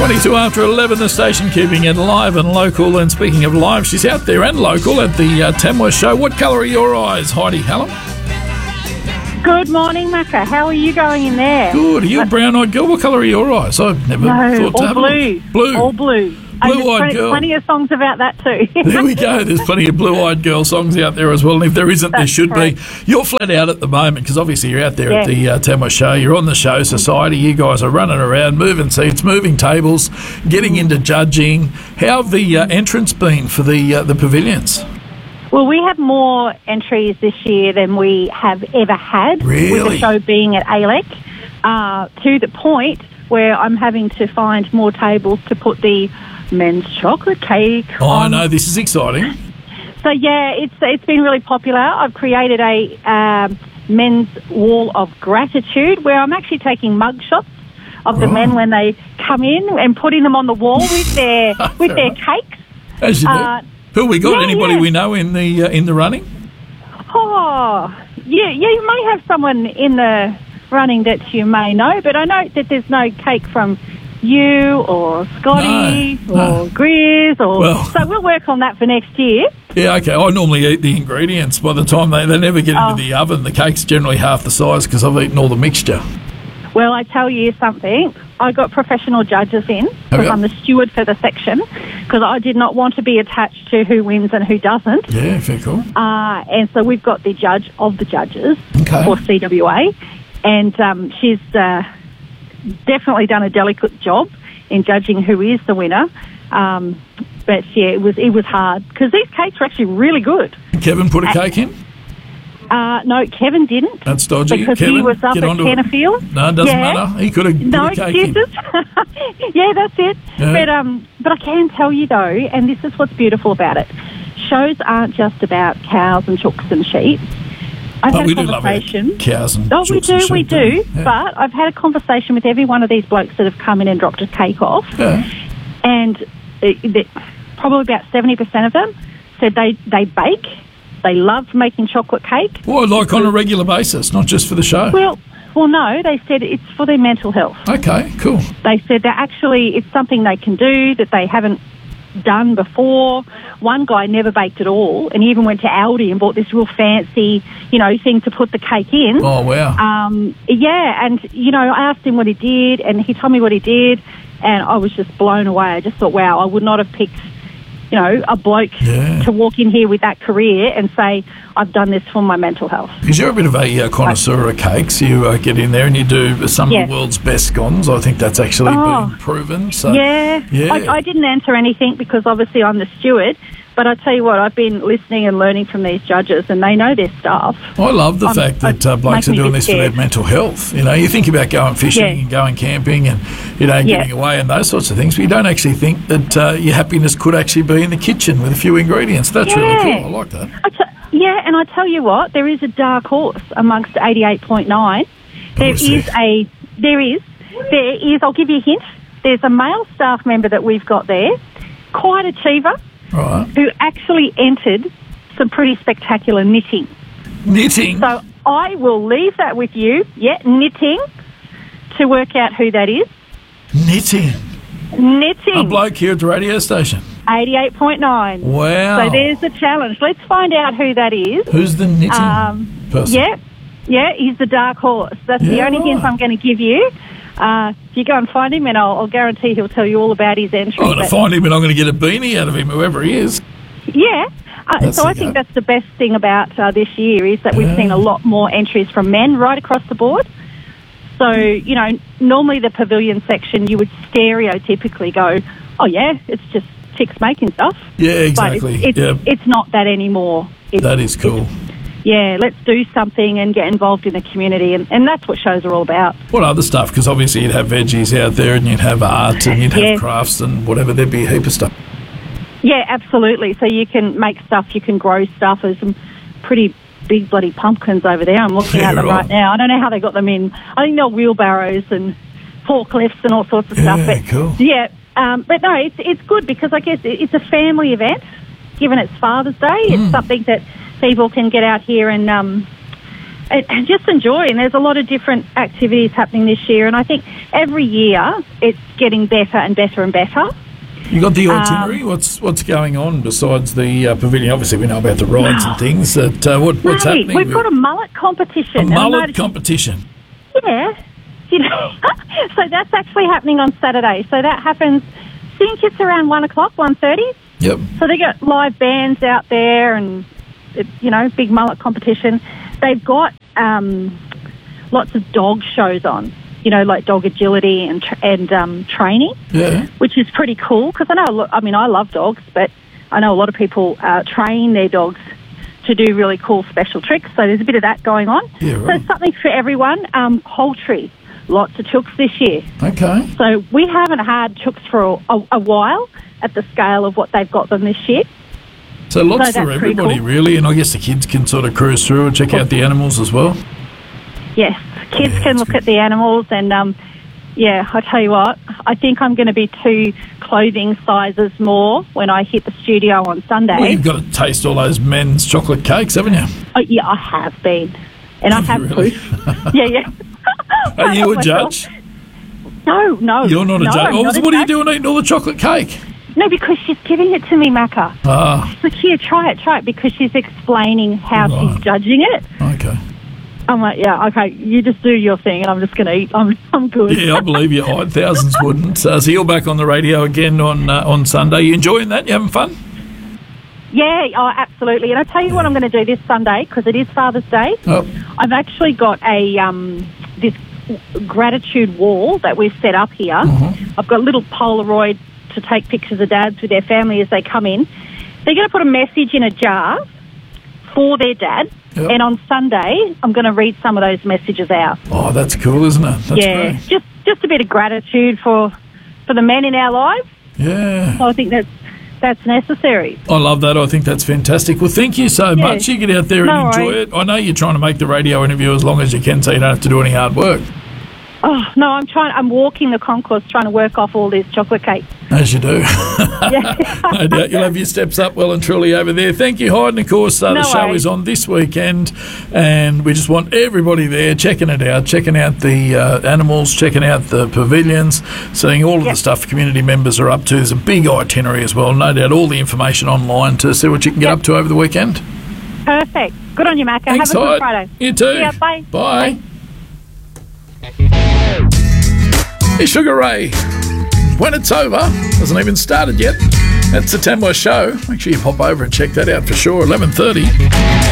22 after 11, the station keeping it live and local. And speaking of live, she's out there and local at the Tamworth show. What colour are your eyes, Heidi Hallam? Good morning, Macca. How are you going in there? Good. Are you a brown-eyed girl? What colour are your eyes? I've never thought to have blue. Blue. All blue. Blue-eyed girl. Plenty of songs about that too. There we go. There's plenty of blue-eyed girl songs out there as well. And if there isn't, there should be. You're flat out at the moment because obviously you're out there at the Tamworth show. You're on the show society. You guys are running around, moving seats, moving tables, getting into judging. How have the entrants been for the pavilions? Well, we have more entries this year than we have ever had. Really? With the show being at ALEC, to the point where I'm having to find more tables to put the men's chocolate cake on. I know, this is exciting. So, yeah, it's been really popular. I've created a men's wall of gratitude where I'm actually taking mug shots of the men when they come in and putting them on the wall with their cakes. As you do. Who we got? Anybody we know in the running? Oh, yeah, you may have someone in the running that you may know, but I know that there's no cake from you or Scotty or Grizz. So we'll work on that for next year. Yeah, okay. I normally eat the ingredients. By the time they never get into the oven, the cake's generally half the size because I've eaten all the mixture. Well, I tell you something. I got professional judges in because I'm the steward for the section because I did not want to be attached to who wins and who doesn't. Yeah, very cool. And so we've got the judge of the judges for CWA, and she's definitely done a delicate job in judging who is the winner. But yeah, it was hard because these cakes were actually really good. Kevin put a cake in? No, Kevin didn't. That's dodgy. Because Kevin, he was up at Tenterfield. No, it doesn't matter. He could have put a cake in. Yeah, that's it. Yeah. But I can tell you, though, and this is what's beautiful about it, shows aren't just about cows and chooks and sheep. But we do love cows and chooks and sheep. We do. Yeah. But I've had a conversation with every one of these blokes that have come in and dropped a cake off. Yeah. And probably about 70% of them said they bake. They love making chocolate cake. Well, like on a regular basis, not just for the show. Well, no, they said it's for their mental health. Okay, cool. They said that actually it's something they can do that they haven't done before. One guy never baked at all, and he even went to Aldi and bought this real fancy, thing to put the cake in. Oh, wow. Yeah, and, I asked him what he did, and he told me what he did, and I was just blown away. I just thought, wow, I would not have picked a bloke to walk in here with that career and say, I've done this for my mental health. Because you're a bit of a connoisseur of cakes. You get in there and you do some of the world's best scones. I think that's actually been proven. So, I didn't enter anything because obviously I'm the steward. But I tell you what, I've been listening and learning from these judges, and they know their stuff. I love the fact that blokes are doing this for their mental health. You think about going fishing and going camping and, getting away and those sorts of things, but you don't actually think that your happiness could actually be in the kitchen with a few ingredients. That's really cool. I like that. And I tell you what, there is a dark horse amongst 88.9. There is, I'll give you a hint, there's a male staff member that we've got there, quite achiever, who actually entered some pretty spectacular knitting. Knitting? So I will leave that with you, knitting, to work out who that is. Knitting? Knitting. A bloke here at the radio station? 88.9. Wow. So there's the challenge. Let's find out who that is. Who's the knitting person? Yeah, he's the dark horse. That's the only hint I'm going to give you. You go and find him, and I'll guarantee he'll tell you all about his entry. I'm going to find him, and I'm going to get a beanie out of him, whoever he is. Yeah. So I think that's the best thing about this year is that we've seen a lot more entries from men right across the board. So, normally the pavilion section, you would stereotypically go, oh, yeah, it's just chicks making stuff. Yeah, exactly. But it's not that anymore. That is cool. Let's do something and get involved in the community, and that's what shows are all about. What other stuff? Because obviously you'd have veggies out there and you'd have art and you'd have crafts and whatever. There'd be a heap of stuff. Yeah, absolutely. So you can make stuff, you can grow stuff. There's some pretty big bloody pumpkins over there. I'm looking at them right now. I don't know how they got them in. I think they're wheelbarrows and forklifts and all sorts of stuff. But, cool. Yeah, but no, it's good because I guess it's a family event, given it's Father's Day. It's something that people can get out here and just enjoy. And there's a lot of different activities happening this year. And I think every year it's getting better and better and better. You got the itinerary. What's going on besides the pavilion? Obviously, we know about the rides and things. What's happening? We've got a mullet competition. A mullet competition. Yeah. So that's actually happening on Saturday. So that happens, I think it's around 1 o'clock, 1:30. Yep. So they got live bands out there and, big mullet competition. They've got lots of dog shows on, like dog agility and training, which is pretty cool because I love dogs, but I know a lot of people train their dogs to do really cool special tricks. So there's a bit of that going on. Yeah, right. So something for everyone. Poultry. Lots of chooks this year. Okay. So we haven't had chooks for a while at the scale of what they've got them this year. So lots for everybody, cool. Really, and I guess the kids can sort of cruise through and check out the animals as well. Yes, kids can look at the animals and, I tell you what, I think I'm going to be 2 clothing sizes more when I hit the studio on Sunday. Well, you've got to taste all those men's chocolate cakes, haven't you? Oh, yeah, I have been. And I have really? Proof. Yeah. Are you a judge? No. You're not a judge? What are you doing eating all the chocolate cake? No, because she's giving it to me, Macca. She's like, here, try it, because she's explaining how she's judging it. Okay. I'm like, yeah, okay, you just do your thing and I'm just going to eat. I'm good. Yeah, I believe you. Thousands wouldn't. So you're back on the radio again on Sunday. You enjoying that? You having fun? Yeah, absolutely. And I tell you what I'm going to do this Sunday, because it is Father's Day. Oh. I've actually got this gratitude wall that we've set up here. Mm-hmm. I've got a little Polaroid to take pictures of dads with their family as they come in. They're going to put a message in a jar for their dad. Yep. And on Sunday, I'm going to read some of those messages out. Oh, that's cool, isn't it? That's great. Just a bit of gratitude for the men in our lives. Yeah. So I think that's necessary. I love that. I think that's fantastic. Well, thank you so much. You get out there and enjoy it. I know you're trying to make the radio interview as long as you can so you don't have to do any hard work. Oh, no, I'm walking the concourse trying to work off all this chocolate cake. As you do. Yeah. No doubt you'll have your steps up well and truly over there. Thank you, Hyde. And, of course, the show is on this weekend, and we just want everybody there checking it out, checking out the animals, checking out the pavilions, seeing all of the stuff community members are up to. There's a big itinerary as well. No doubt all the information online to see what you can get up to over the weekend. Perfect. Good on you, Macca. Thanks, have a good Hyde. Friday. You too. Yeah, bye. Bye. Hey, Sugar Ray. When it's over, hasn't even started yet. That's the Tamworth Show. Make sure you pop over and check that out for sure. 11:30.